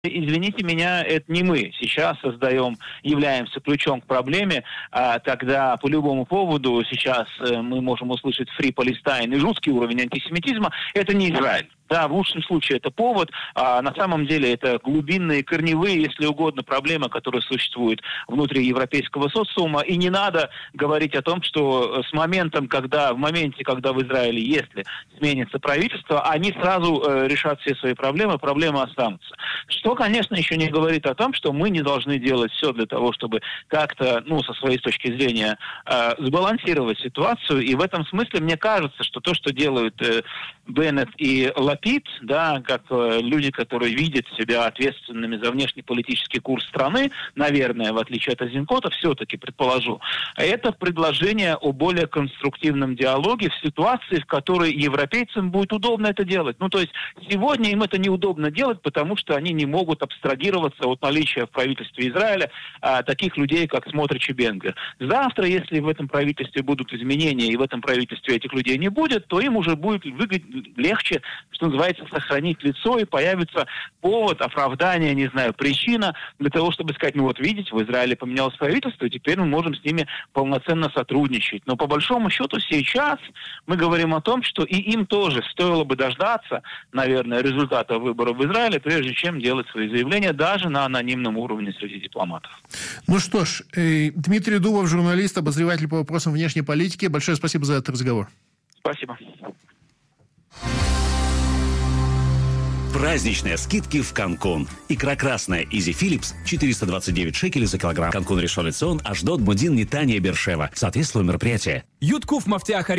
Извините меня, это не мы сейчас являемся ключом к проблеме, когда по любому поводу сейчас мы можем услышать Free Palestine и жуткий уровень антисемитизма. Это не Израиль. Да, в лучшем случае это повод, а на самом деле это глубинные, корневые, если угодно, проблемы, которые существуют внутри европейского социума. И не надо говорить о том, что в моменте, когда в Израиле, если сменится правительство, они сразу решат все свои проблемы останутся. Что, конечно, еще не говорит о том, что мы не должны делать все для того, чтобы как-то, со своей точки зрения, сбалансировать ситуацию. И в этом смысле мне кажется, что то, что делают Беннет и Лапид, да, как люди, которые видят себя ответственными за внешнеполитический курс страны, наверное, в отличие от Азинкота, все-таки предположу, это предложение о более конструктивном диалоге в ситуации, в которой европейцам будет удобно это делать. То есть сегодня им это неудобно делать, потому что они не могут абстрагироваться от наличия в правительстве Израиля таких людей, как Смотрич и Бен-Гвир. Завтра, если в этом правительстве будут изменения, и в этом правительстве этих людей не будет, то им уже будет легче, что называется, сохранить лицо, и появится повод, оправдание, причина для того, чтобы сказать, видите, в Израиле поменялось правительство, и теперь мы можем с ними полноценно сотрудничать. Но по большому счету сейчас мы говорим о том, что и им тоже стоило бы дождаться, наверное, результата выборов в Израиле, прежде чем делать свои заявления даже на анонимном уровне среди дипломатов. Ну что ж, Дмитрий Дубов, журналист, обозреватель по вопросам внешней политики. Большое спасибо за этот разговор. Спасибо. Праздничные скидки в Канкун. Икра красная Easy Phillips 429 шекелей за килограмм. Канкун Ришон ле Цион, Ашдод, Мудин, Нетания, Бершева. Соответствует мероприятие. Юткуф Мафтиах